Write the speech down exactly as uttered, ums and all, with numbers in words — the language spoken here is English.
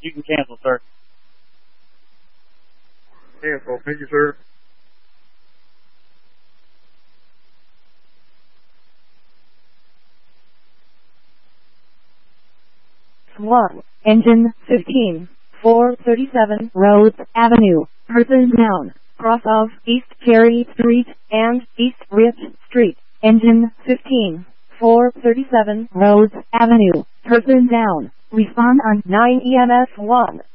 You can cancel, sir. Cancel. Thank you, sir. one. Engine fifteen. four thirty-seven Rhodes Avenue, person noun, cross of East Cherry Street and East Rich Street. Engine fifteen. four thirty-seven Rhodes Avenue, person noun. Respond on nine E M S one.